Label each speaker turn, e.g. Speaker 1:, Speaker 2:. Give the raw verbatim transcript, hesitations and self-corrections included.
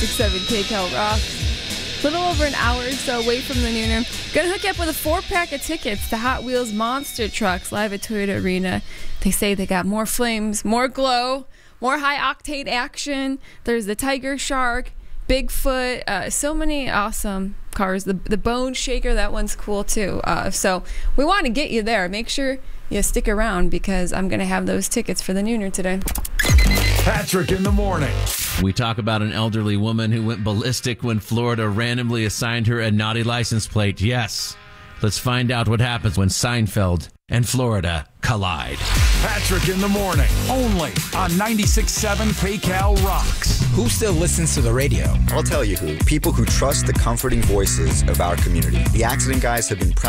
Speaker 1: ninety-six point seven K Cal Rocks. A little over an hour or so away from the Nooner. Gonna hook you up with a four-pack of tickets to Hot Wheels Monster Trucks live at Toyota Arena. They say they got more flames, more glow, more high-octane action. There's the Tiger Shark, Bigfoot, uh, so many awesome cars. The the Bone Shaker, that one's cool too. Uh, so we want to get you there. Make sure you stick around because I'm going to have those tickets for the Nooner today.
Speaker 2: Patrick in the morning.
Speaker 3: We talk about an elderly woman who went ballistic when Florida randomly assigned her a naughty license plate. Yes. Let's find out what happens when Seinfeld and Florida collide.
Speaker 2: Patrick in the morning, only on ninety-six point seven K Cal Rocks.
Speaker 4: Who still listens to the radio?
Speaker 5: I'll tell you who. People who trust the comforting voices of our community. The Accident Guys have been proud